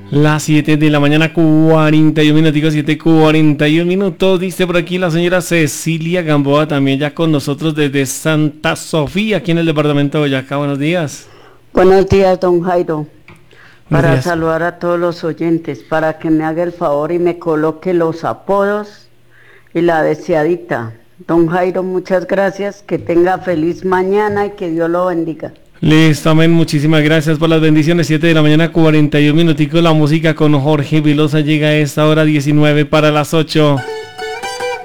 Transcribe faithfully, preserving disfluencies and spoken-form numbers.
Las siete de la mañana, cuarenta y un minutos, siete cuarenta y un minutos, dice por aquí la señora Cecilia Gamboa, también ya con nosotros desde Santa Sofía, aquí en el departamento de Boyacá. Buenos días. Buenos días, don Jairo. Para días. saludar a todos los oyentes, para que me haga el favor y me coloque los apodos y la deseadita. Don Jairo, muchas gracias, que tenga feliz mañana y que Dios lo bendiga. Listo, amén, muchísimas gracias por las bendiciones. Siete de la mañana, cuarenta y un minuticos, la música con Jorge Velosa llega a esta hora diecinueve para las ocho.